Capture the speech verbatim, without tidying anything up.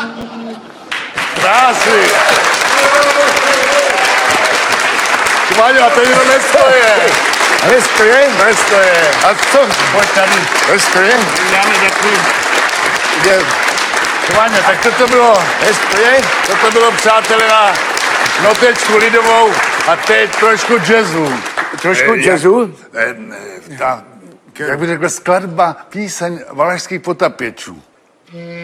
Krásný. Váňo, a to jenom nestoje. Nestoje? Nestoje. A co? Pojď tady. Nestoje? Dáme takový... Váňo, tak toto bylo... Nestoje? Toto bylo, přátelé, na notečku lidovou a teď trošku jazzu. Trošku Eh, jazzu? Eh, eh, ta, jak bych řekl, skladba, píseň valašských potapěčů.